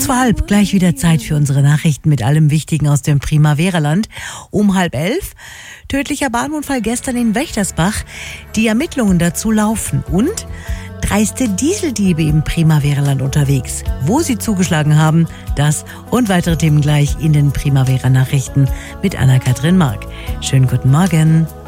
Kurz vor 12 gleich wieder Zeit für unsere Nachrichten mit allem Wichtigen aus dem Primavera-Land. Um 10:30 tödlicher Bahnunfall gestern in Wächtersbach. Die Ermittlungen dazu laufen. Und dreiste Dieseldiebe im Primavera-Land unterwegs. Wo sie zugeschlagen haben, das und weitere Themen gleich in den Primavera-Nachrichten mit Anna-Kathrin Mark. Schönen guten Morgen.